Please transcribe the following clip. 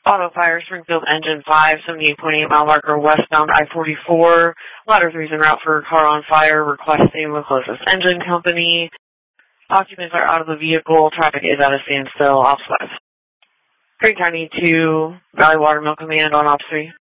Auto fire, Springfield engine 5, 78.8 mile marker westbound I-44. Ladder 3 is en route for car on fire, requesting the closest engine company. Occupants are out of the vehicle. Traffic is at a standstill. Ops 5. Green County 2, Valley Watermill Command on Ops 3.